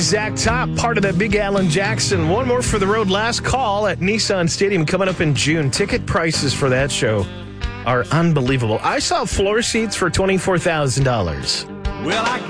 Zach Top, part of the Big Alan Jackson. One more for the road. Last call at Nissan Stadium coming up in June. Ticket prices for that show are unbelievable. I saw floor seats for $24,000. Well, I